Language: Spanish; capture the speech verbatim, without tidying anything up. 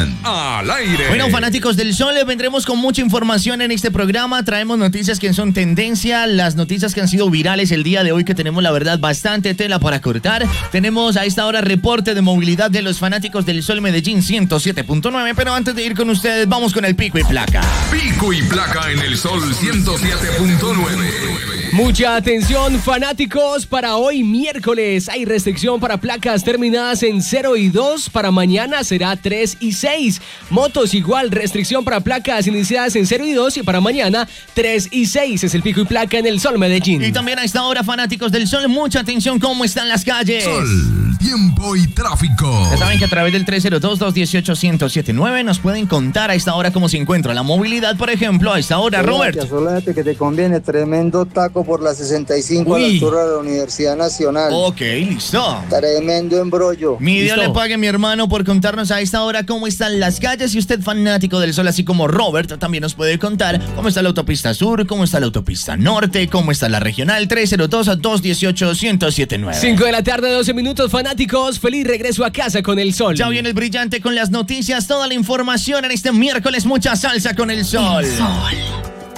están al aire. Bueno, fanáticos del sol, vendremos con mucha información en este programa. Traemos noticias que son tendencia, las noticias que han sido virales el día de hoy, que tenemos la verdad bastante tela para cortar. Tenemos a esta hora reporte de movilidad de los fanáticos del Sol Medellín ciento siete punto nueve, pero antes de ir con ustedes, vamos con el pico y placa. Pico y placa en el Sol ciento siete punto nueve. Mucha atención, fanáticos, para hoy miércoles hay restricción para placas terminadas en cero y dos, para mañana será tres y seis. Motos igual, restricción para placas iniciadas en cero y dos y para mañana tres y seis. Es el pico y placa en el Sol Medellín. Y también a esta hora, fanáticos del Sol, mucha atención, ¿cómo están las calles? Sol, tiempo y tráfico. Ya saben que a través del tres cero dos, dos uno ocho, uno cero siete nueve nos pueden contar a esta hora cómo se encuentra la movilidad, por ejemplo, a esta hora, Robert. Solamente que te conviene, tremendo taco por la sesenta y cinco. Uy. A la altura de la Universidad Nacional. Ok, listo. Tremendo embrollo. Mi Dios le pague, mi hermano, por contarnos a esta hora cómo están las calles. Y usted, fanático del Sol, así como Robert, también nos puede contar cómo está la autopista sur, cómo está la autopista norte, cómo está la regional. Tres cero dos, dos uno ocho, uno cero siete nueve. cinco de la tarde, doce minutos, fanáticos. Feliz regreso a casa con el Sol. Ya viene el brillante con las noticias, toda la información en este miércoles. Mucha salsa con el Sol. El Sol.